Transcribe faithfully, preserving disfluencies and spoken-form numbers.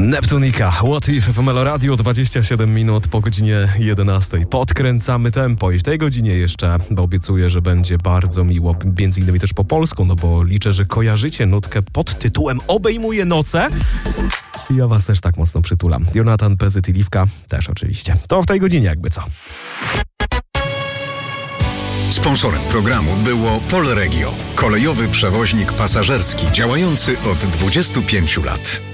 Neptunika, What If w Melo Radio, dwadzieścia siedem minut po godzinie jedenastej. Podkręcamy tempo i w tej godzinie jeszcze obiecuję, że będzie bardzo miło, między innymi też po polsku, no bo liczę, że kojarzycie nutkę pod tytułem Obejmuje noce. I ja was też tak mocno przytulam. Jonatan, Pezyt i Liwka też oczywiście. To w tej godzinie jakby co. Sponsorem programu było Polregio, kolejowy przewoźnik pasażerski działający od dwudziestu pięciu lat.